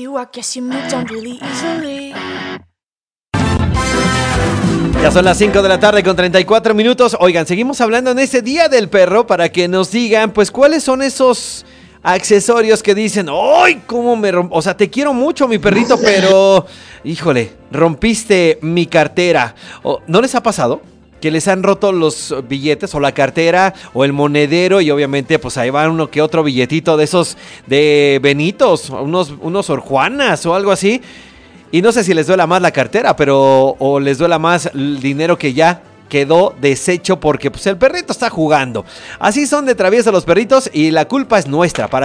you, I guess you moved on really easily. Ya son las 5 de la tarde con 34 minutos. Oigan, seguimos hablando en este Día del Perro para que nos digan, pues, cuáles son esos accesorios que dicen, ¡ay, cómo me o sea, te quiero mucho, mi perrito, pero, híjole, rompiste mi cartera! ¿No les ha pasado que les han roto los billetes o la cartera o el monedero y obviamente pues ahí va uno que otro billetito de esos de Benitos, unos Sor Juanas o algo así? Y no sé si les duela más la cartera, pero o les duela más el dinero que ya quedó deshecho porque pues el perrito está jugando. Así son de traviesos los perritos y la culpa es nuestra.